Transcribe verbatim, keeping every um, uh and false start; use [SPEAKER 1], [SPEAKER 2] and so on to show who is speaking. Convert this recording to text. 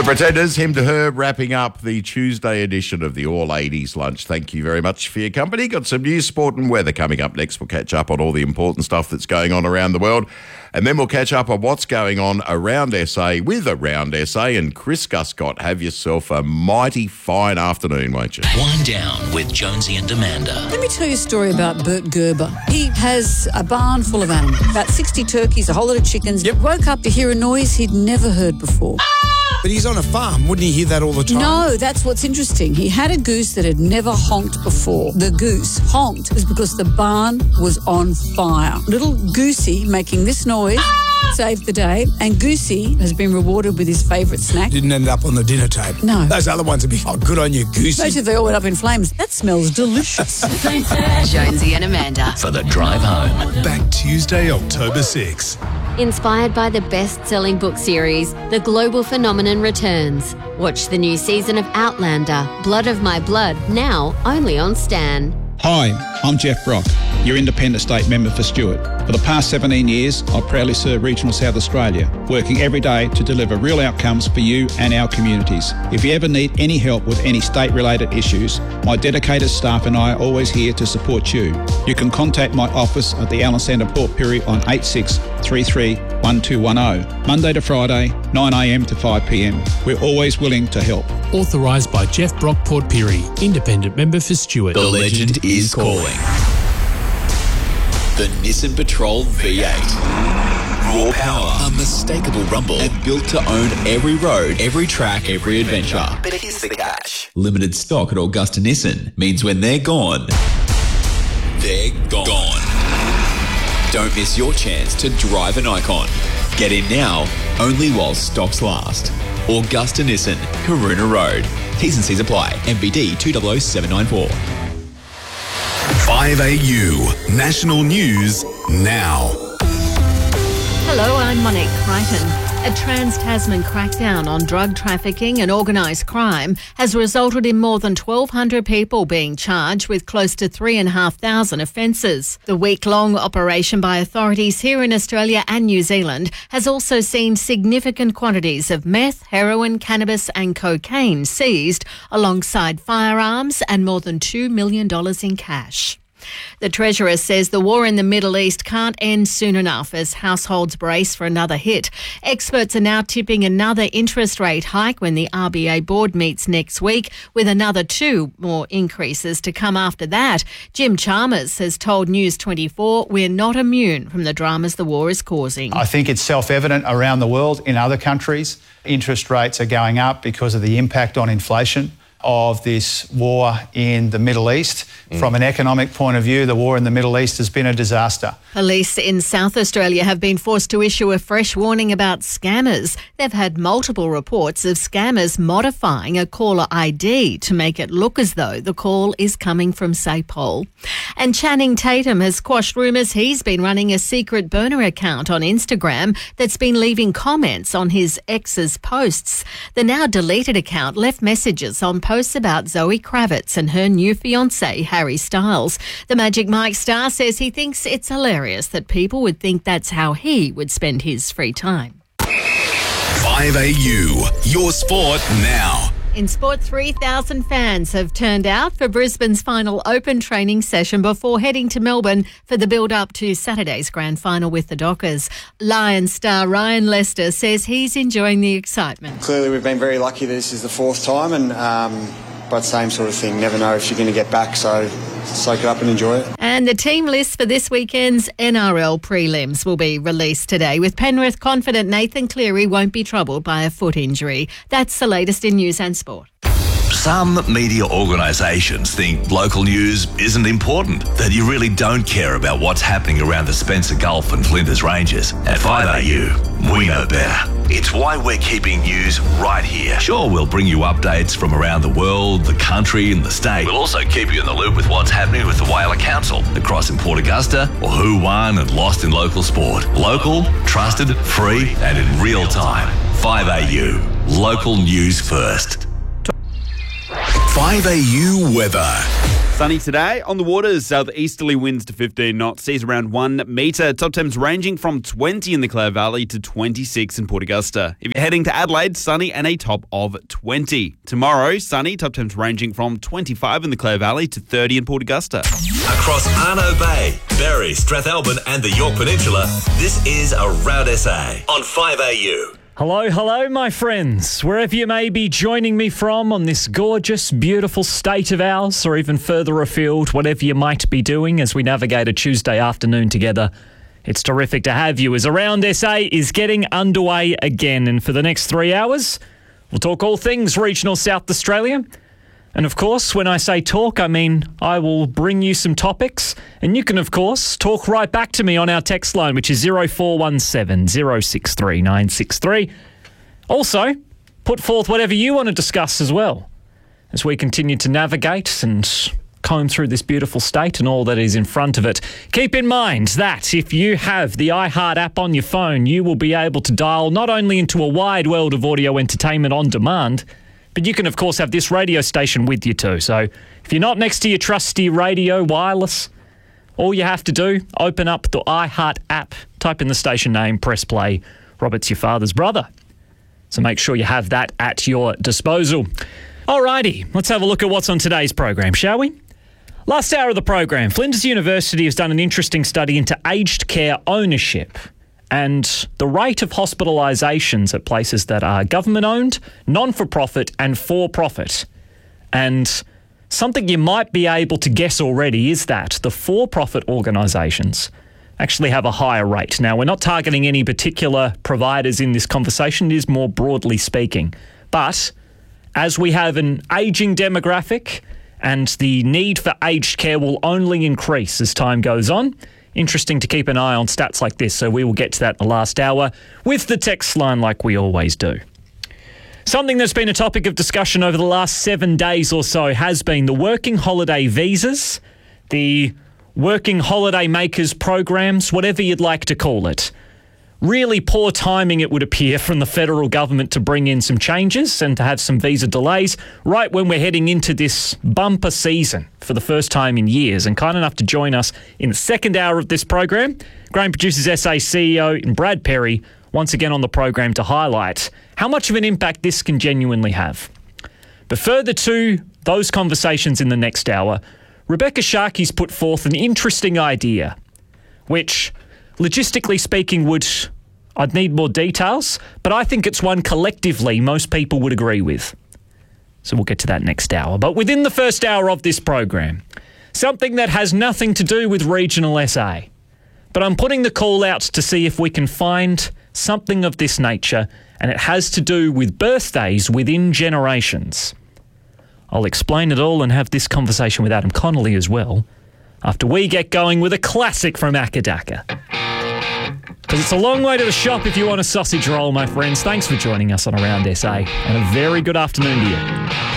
[SPEAKER 1] The Pretenders, Him to Her, wrapping up the Tuesday edition of the All eighties Lunch. Thank you very much for your company. Got some news, sport and weather coming up next. We'll catch up on all the important stuff that's going on around the world. And then we'll catch up on what's going on around S A with Around S A. And Chris Guscott, have yourself a mighty fine afternoon, won't you?
[SPEAKER 2] Wind down with Jonesy and Amanda.
[SPEAKER 3] Let me tell you a story about Bert Gerber. He has a barn full of animals, about sixty turkeys, a whole lot of chickens.
[SPEAKER 4] Yep.
[SPEAKER 3] Woke up to hear a noise he'd never heard before.
[SPEAKER 4] But he's on a farm. Wouldn't he hear that all the time?
[SPEAKER 3] No, that's what's interesting. He had a goose that had never honked before. The goose honked was because the barn was on fire. Little Goosey making this noise saved the day, and Goosey has been rewarded with his favourite snack.
[SPEAKER 4] Didn't end up on the dinner table.
[SPEAKER 3] No.
[SPEAKER 4] Those other ones would be, oh, good on you, Goosey.
[SPEAKER 3] Especially if they all went up in flames. That smells delicious.
[SPEAKER 5] Jonesy and Amanda.
[SPEAKER 2] For the drive home.
[SPEAKER 6] Back Tuesday, October sixth.
[SPEAKER 7] Inspired by the best-selling book series, The Global Phenomenon returns. Watch the new season of Outlander, Blood of My Blood, now only on Stan.
[SPEAKER 8] Hi, I'm Jeff Brock, your independent state member for Stewart. For the past seventeen years, I've proudly served Regional South Australia, working every day to deliver real outcomes for you and our communities. If you ever need any help with any state-related issues, my dedicated staff and I are always here to support you. You can contact my office at the Allen Centre Port Pirie on eight six three three one two one zero, Monday to Friday, nine a m to five p m. We're always willing to help.
[SPEAKER 9] Authorised by Jeff Brock Port Pirie, independent member for Stewart.
[SPEAKER 2] The legend is calling. The Nissan Patrol V eight. Raw power, unmistakable rumble, and built to own every road, every track, every adventure. But here's the catch. Limited stock at Augusta Nissan means when they're gone, they're gone. Don't miss your chance to drive an icon. Get in now, only while stocks last. Augusta Nissan, Karuna Road. T's and C's apply. M B D two zero zero seven nine four.
[SPEAKER 6] five A U, National News Now.
[SPEAKER 10] Hello, I'm Monique Crichton. A Trans-Tasman crackdown on drug trafficking and organised crime has resulted in more than twelve hundred people being charged with close to three thousand five hundred offences. The week-long operation by authorities here in Australia and New Zealand has also seen significant quantities of meth, heroin, cannabis and cocaine seized, alongside firearms and more than two million dollars in cash. The Treasurer says the war in the Middle East can't end soon enough as households brace for another hit. Experts are now tipping another interest rate hike when the R B A board meets next week, with another two more increases to come after that. Jim Chalmers has told News twenty-four we're not immune from the dramas the war is causing.
[SPEAKER 11] I think it's self-evident around the world in other countries. Interest rates are going up because of the impact on inflation of this war in the Middle East. Mm. From an economic point of view, the war in the Middle East has been a disaster.
[SPEAKER 10] Police in South Australia have been forced to issue a fresh warning about scammers. They've had multiple reports of scammers modifying a caller I D to make it look as though the call is coming from SAPOL. And Channing Tatum has quashed rumours he's been running a secret burner account on Instagram that's been leaving comments on his ex's posts. The now deleted account left messages on posts about Zoe Kravitz and her new fiancé, Harry Styles. The Magic Mike star says he thinks it's hilarious that people would think that's how he would spend his free time.
[SPEAKER 6] five A U, your sport now.
[SPEAKER 10] In sport, three thousand fans have turned out for Brisbane's final open training session before heading to Melbourne for the build-up to Saturday's grand final with the Dockers. Lions star Ryan Lester says he's enjoying the excitement.
[SPEAKER 12] Clearly we've been very lucky that this is the fourth time, and um, but same sort of thing, never know if you're going to get back, so soak it up and enjoy it.
[SPEAKER 10] And the team list for this weekend's N R L prelims will be released today, with Penrith confident Nathan Cleary won't be troubled by a foot injury. That's the latest in news and sport.
[SPEAKER 13] Some media organisations think local news isn't important, that you really don't care about what's happening around the Spencer Gulf and Flinders Ranges. At five A U, we know better. It's why we're keeping news right here. Sure, we'll bring you updates from around the world, the country and the state. We'll also keep you in the loop with what's happening with the Whaler Council, across in Port Augusta, or who won and lost in local sport. Local, trusted, free and in real time. five A U, local news first.
[SPEAKER 6] five A U weather.
[SPEAKER 14] Sunny today. On the waters, southeasterly winds to fifteen knots, seas around one metre. Top temps ranging from twenty in the Clare Valley to twenty-six in Port Augusta. If you're heading to Adelaide, sunny and a top of twenty. Tomorrow, sunny, top temps ranging from twenty-five in the Clare Valley to thirty in Port Augusta.
[SPEAKER 13] Across Arno Bay, Berry, Strathalbyn and the Yorke Peninsula, this is Around S A on five A U.
[SPEAKER 15] Hello, hello, my friends. Wherever you may be joining me from on this gorgeous, beautiful state of ours, or even further afield, whatever you might be doing as we navigate a Tuesday afternoon together, it's terrific to have you as Around S A is getting underway again. And for the next three hours, we'll talk all things regional South Australia. And of course, when I say talk, I mean I will bring you some topics. And you can, of course, talk right back to me on our text line, which is zero four one seven, zero six three, nine six three. Also, put forth whatever you want to discuss as well, as we continue to navigate and comb through this beautiful state and all that is in front of it. Keep in mind that if you have the iHeart app on your phone, you will be able to dial not only into a wide world of audio entertainment on demand, but you can, of course, have this radio station with you too. So if you're not next to your trusty radio wireless, all you have to do, open up the iHeart app, type in the station name, press play. Robert's your father's brother. So make sure you have that at your disposal. Alrighty, let's have a look at what's on today's program, shall we? Last hour of the program, Flinders University has done an interesting study into aged care ownership and the rate of hospitalisations at places that are government-owned, non-for-profit and for-profit. And something you might be able to guess already is that the for-profit organisations actually have a higher rate. Now, we're not targeting any particular providers in this conversation. It is more broadly speaking. But as we have an ageing demographic and the need for aged care will only increase as time goes on, interesting to keep an eye on stats like this, so we will get to that in the last hour with the text line like we always do. Something that's been a topic of discussion over the last seven days or so has been the working holiday visas, the working holiday makers programs, whatever you'd like to call it. Really poor timing, it would appear, from the federal government to bring in some changes and to have some visa delays right when we're heading into this bumper season for the first time in years. And kind enough to join us in the second hour of this program, Grain Producers S A C E O Brad Perry, once again on the program to highlight how much of an impact this can genuinely have. But further to those conversations in the next hour, Rebecca Sharkey's put forth an interesting idea, which, logistically speaking, would I'd need more details, but I think it's one collectively most people would agree with. So we'll get to that next hour. But within the first hour of this program, something that has nothing to do with regional S A. But I'm putting the call out to see if we can find something of this nature, and it has to do with birthdays within generations. I'll explain it all and have this conversation with Adam Connolly as well, after we get going with a classic from Akadaka. Because it's a long way to the shop if you want a sausage roll, my friends. Thanks for joining us on Around S A, and a very good afternoon to you.